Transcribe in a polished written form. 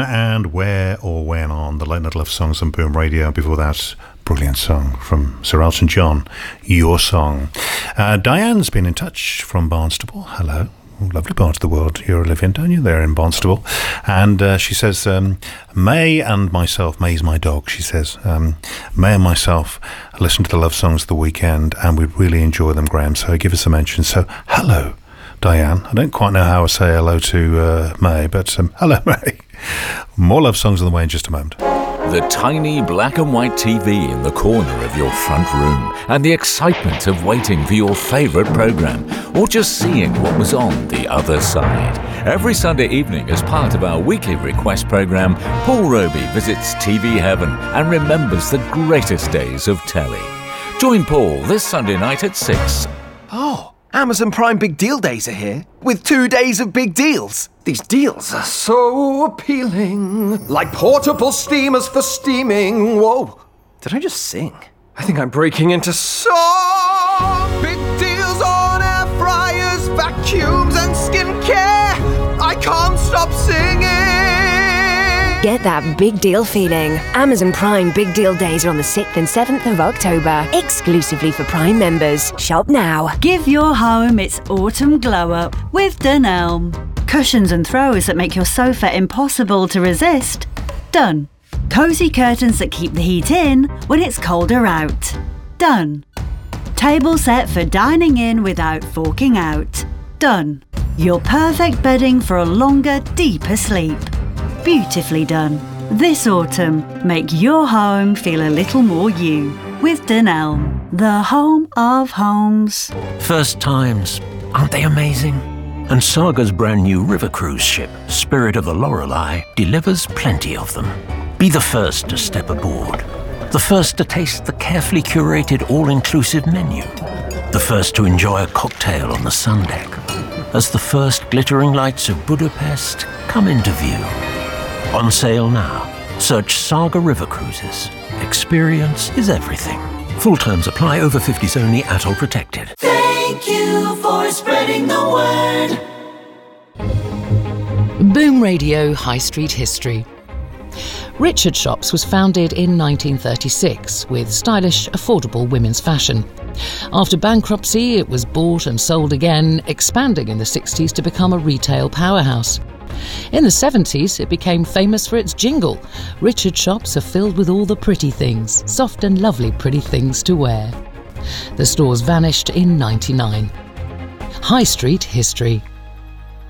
And Where or When on the Late Night Love Songs on Boom Radio. Before that, brilliant song from Sir Elton John, Your Song. Diane's been in touch from Barnstaple. Hello. Lovely part of the world you're living, don't you, there in Barnstaple? And she says, May and myself, May's my dog, she says, May and myself listen to the love songs of the weekend and we really enjoy them, Graham, so give us a mention. So, hello, Diane. I don't quite know how I say hello to May, but hello, May. More love songs on the way in just a moment. The tiny black and white TV in the corner of your front room and the excitement of waiting for your favourite programme or just seeing what was on the other side. Every Sunday evening as part of our weekly request programme, Paul Roby visits TV Heaven and remembers the greatest days of telly. Join Paul this Sunday night at 6. Oh, Amazon Prime Big Deal Days are here, with 2 days of big deals. These deals are so appealing. Like portable steamers for steaming. Whoa, did I just sing? I think I'm breaking into song. Big deals on air fryers, vacuums and skincare. I can't stop singing. Get that big deal feeling. Amazon Prime Big Deal Days are on the 6th and 7th of October, exclusively for Prime members. Shop now. Give your home its autumn glow-up with Dunelm. Cushions and throws that make your sofa impossible to resist. Done. Cosy curtains that keep the heat in when it's colder out. Done. Table set for dining in without forking out. Done. Your perfect bedding for a longer, deeper sleep. Beautifully done. This autumn, make your home feel a little more you with Dunelm, the home of homes. First times, aren't they amazing? And Saga's brand new river cruise ship, Spirit of the Lorelei, delivers plenty of them. Be the first to step aboard. The first to taste the carefully curated all-inclusive menu. The first to enjoy a cocktail on the sun deck. As the first glittering lights of Budapest come into view. On sale now. Search Saga River Cruises. Experience is everything. Full terms apply. Over 50s only. Atoll protected. Thank you for spreading the word. Boom Radio High Street History. Richard Shops was founded in 1936 with stylish, affordable women's fashion. After bankruptcy, it was bought and sold again, expanding in the 60s to become a retail powerhouse. In the 70s, it became famous for its jingle. Richard Shops are filled with all the pretty things, soft and lovely pretty things to wear. The stores vanished in '99. High Street History.